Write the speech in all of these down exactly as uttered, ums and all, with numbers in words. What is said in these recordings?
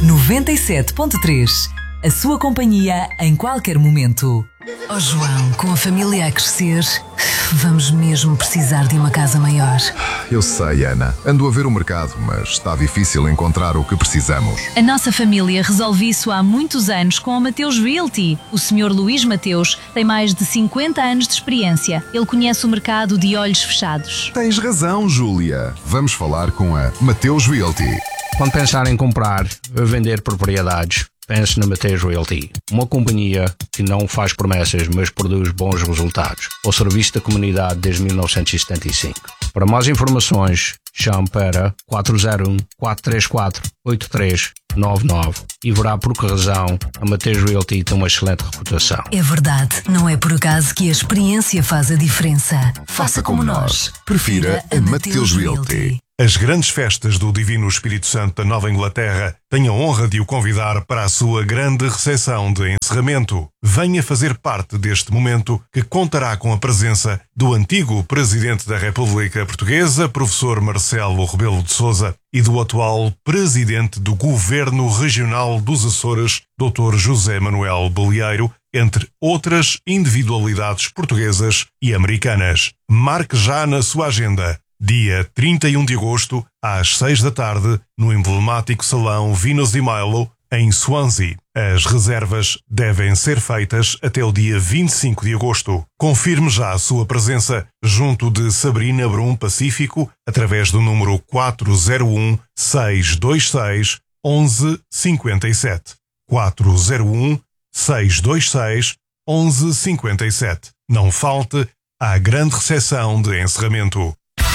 noventa e sete ponto três. A sua companhia em qualquer momento. Oh João, com a família a crescer, vamos mesmo precisar de uma casa maior. Eu sei, Ana. Ando a ver o mercado, mas está difícil encontrar o que precisamos. A nossa família resolve isso há muitos anos com a Mateus Realty. O senhor Luís Mateus tem mais de cinquenta anos de experiência. Ele conhece o mercado de olhos fechados. Tens razão, Júlia. Vamos falar com a Mateus Realty. Quando pensar em comprar ou vender propriedades, pense na Mateus Realty, uma companhia que não faz promessas, mas produz bons resultados. O serviço da comunidade desde mil novecentos e setenta e cinco. Para mais informações, chame para quatro zero um, quatro três quatro, oito três nove nove e verá por que razão a Mateus Realty tem uma excelente reputação. É verdade, não é por acaso que a experiência faz a diferença. Faça, Faça como nós. Prefira a Mateus Realty. As grandes festas do Divino Espírito Santo da Nova Inglaterra têm a honra de o convidar para a sua grande recepção de encerramento. Venha fazer parte deste momento que contará com a presença do antigo Presidente da República Portuguesa, professor Marcelo Rebelo de Sousa, e do atual Presidente do Governo Regional dos Açores, doutor José Manuel Bolieiro, entre outras individualidades portuguesas e americanas. Marque já na sua agenda. Dia trinta e um de agosto, às seis da tarde, no emblemático Salão Vinos e Milo, em Swansea. As reservas devem ser feitas até o dia vinte e cinco de agosto. Confirme já a sua presença junto de Sabrina Brum Pacífico através do número quatro zero um, seis dois seis, um um cinco sete. quatro zero um, seis dois seis, um um cinco sete. Não falte à grande recepção de encerramento.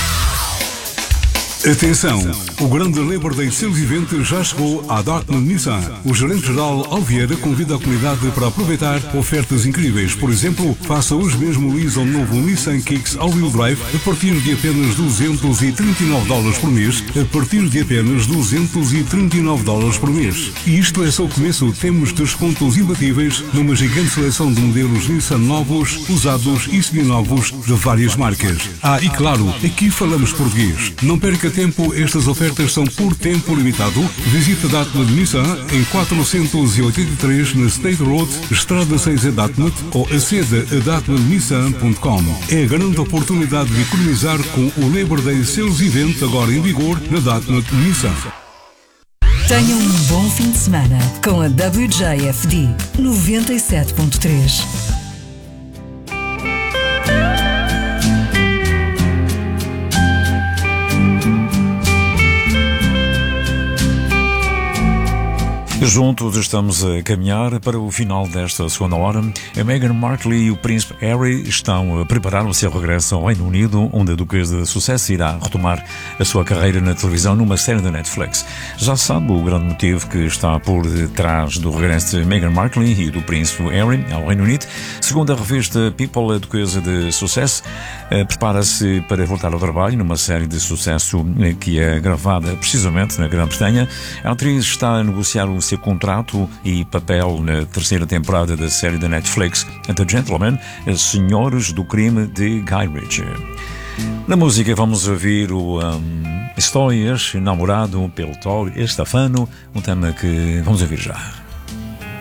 Atenção! O grande Labor Day Sales Event já chegou à Dartmouth Nissan. O gerente-geral Alvieira convida a comunidade para aproveitar ofertas incríveis. Por exemplo, faça hoje mesmo o lease ao novo Nissan Kicks All-Wheel Drive a partir de apenas duzentos e trinta e nove dólares por mês, a partir de apenas duzentos e trinta e nove dólares por mês. E isto é só o começo. Temos descontos imbatíveis numa gigante seleção de modelos Nissan novos, usados e seminovos de várias marcas. Ah, e claro, aqui falamos português. Não perca tempo, estas ofertas são por tempo limitado. Visite a Dartmouth Nissan em quatrocentos e oitenta e três na State Road, Estrada seis em Dartmouth, ou aceda a dartmouth nissan ponto com. É a grande oportunidade de economizar com o Labor Day Sales Event agora em vigor na Dartmouth Nissan. Tenha um bom fim de semana com a W J F D noventa e sete ponto três. Juntos estamos a caminhar para o final desta segunda hora. A Meghan Markle e o príncipe Harry estão a preparar o seu regresso ao Reino Unido, onde a Duquesa de Sucesso irá retomar a sua carreira na televisão numa série da Netflix. Já sabe o grande motivo que está por trás do regresso de Meghan Markle e do príncipe Harry ao Reino Unido. Segundo a revista People, a Duquesa de Sucesso prepara-se para voltar ao trabalho numa série de sucesso que é gravada precisamente na Grã-Bretanha. A atriz está a negociar o seu contrato e papel na terceira temporada da série da Netflix The Gentlemen, Senhores do Crime de Guy Ritchie. Na música vamos ouvir o um, Histórias, namorado pelo Tor Estefano, um tema que vamos ouvir já.